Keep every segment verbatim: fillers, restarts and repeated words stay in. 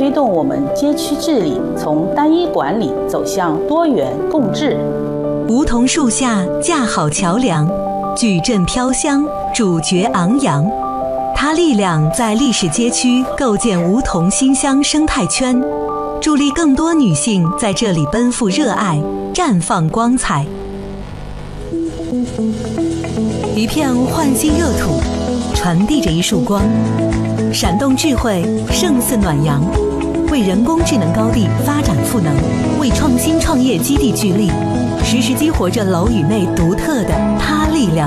推动我们街区治理从单一管理走向多元共治。 梧桐树下架好桥梁，矩阵飘香，主角昂扬。它力量在历史街区构建梧桐馨香生态圈，助力更多女性在这里奔赴热爱，绽放光彩。一片焕新热土，传递着一束光，闪动智慧，胜似暖阳，为人工智能高地发展赋能，为创新创业基地聚力，时时激活着楼宇内独特的它力量。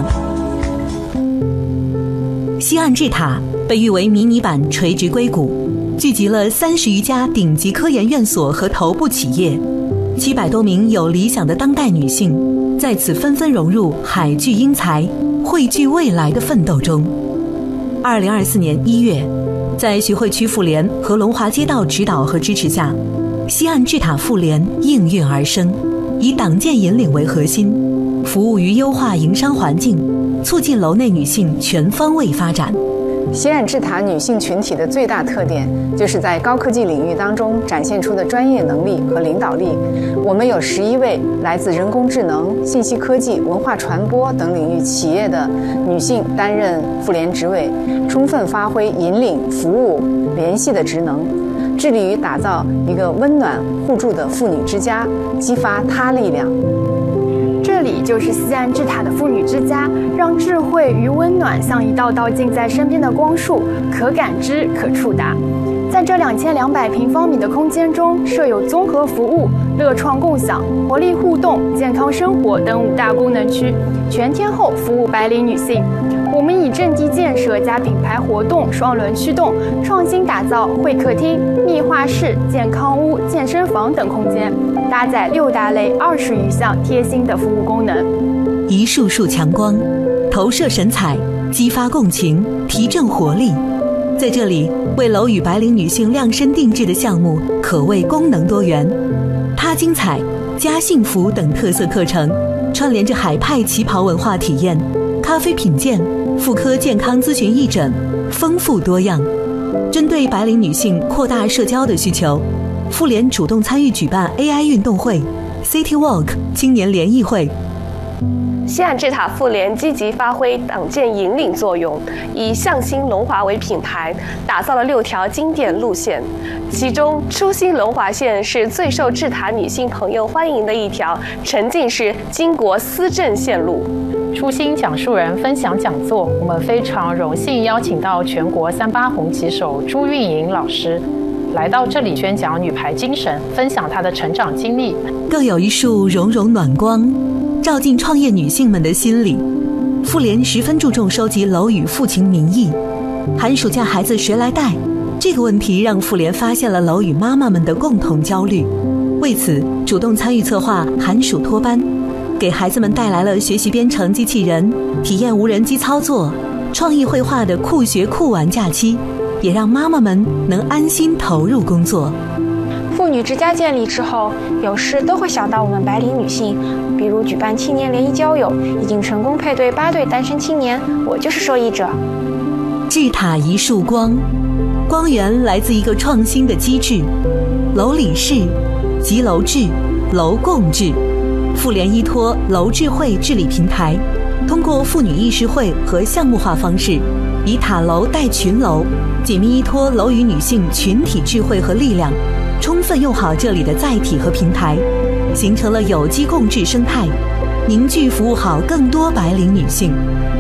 西岸智塔被誉为迷你版垂直硅谷，聚集了三十余家顶级科研院所和头部企业，七百多名有理想的当代女性在此纷纷融入海聚英才、汇聚未来的奋斗中。二零二四年一月，在徐汇区妇联和龙华街道指导和支持下，西岸智塔妇联应运而生，以党建引领为核心，服务于优化营商环境，促进楼内女性全方位发展。 西岸智塔女性群体的最大特点，就是在高科技领域当中展现出的专业能力和领导力。我们有十一位来自人工智能、信息科技、文化传播等领域企业的女性担任妇联职位，充分发挥引领、服务、联系的职能，致力于打造一个温暖互助的妇女之家，激发她力量。 这里就是西岸智塔的妇女之家，让智慧与温暖像一道道近在身边的光束，可感知、可触达。在这两千两百平方米的空间中，设有综合服务、乐创共享、活力互动、健康生活等五大功能区，全天候服务白领女性。我们以阵地建设加品牌活动双轮驱动，创新打造会客厅、密画室、健康屋、健身房等空间，搭载六大类二十余项贴心的服务功能。 一束束强光，投射神采，激发共情，提振活力。在这里，为楼宇白领女性量身定制的项目可谓功能多元。它精彩、家幸福等特色课程，串联着海派旗袍文化体验、咖啡品鉴、妇科健康咨询义诊，丰富多样。针对白领女性扩大社交的需求，妇联主动参与举办 A I 运动会、City Walk 青年联谊会。 西岸智塔妇联积极发挥党建引领作用，以向心龙华为品牌，打造了六条经典路线，其中初心龙华线是最受智塔女性朋友欢迎的一条沉浸式经国思政线路。 初心讲述人分享讲座，我们非常荣幸邀请到全国三八红旗手朱运莹老师来到这里宣讲女排精神，分享她的成长经历。 更有一束融融暖光，照进创业女性们的心里。妇联十分注重收集楼宇父亲民意，寒暑假孩子谁来带？这个问题让妇联发现了楼宇妈妈们的共同焦虑，为此主动参与策划寒暑托班，给孩子们带来了学习编程机器人、体验无人机操作、创意绘画的酷学酷玩假期，也让妈妈们能安心投入工作。 妇女之家建立之后，有时都会想到我们白领女性，比如举办青年联谊交友，已经成功配对八对单身青年，我就是受益者。 智塔一束光，光源来自一个创新的机制——楼理事、集楼治、楼共治。妇联依托楼智慧治理平台，通过妇女议事会和项目化方式，以塔楼带群楼，紧密依托楼宇女性群体智慧和力量，充分用好这里的载体和平台，形成了有机共治生态，凝聚服务好更多白领女性。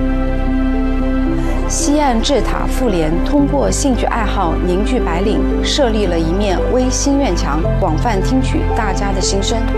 西岸智塔妇联通过兴趣爱好凝聚白领，设立了一面微心愿墙，广泛听取大家的心声。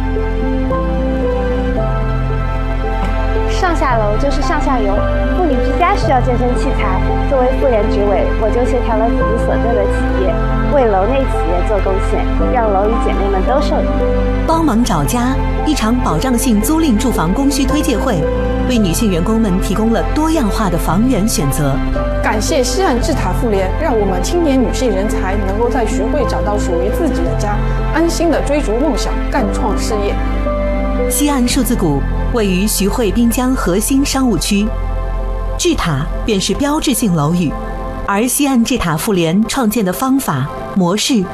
上下楼就是上下游，妇女之家需要健身器材。作为妇联执委，我就协调了自己所在的企业，为楼内企业做贡献，让楼宇姐妹们都受益。 帮忙找家，一场保障性租赁住房供需推介会，为女性员工们提供了多样化的房源选择。 感谢西岸智塔妇联，让我们青年女性人才能够在徐汇找到属于自己的家，安心的追逐梦想，干创事业。 西岸数字谷位于徐汇滨江核心商务区，智塔便是标志性楼宇，而西岸智塔妇联创建的方法、模式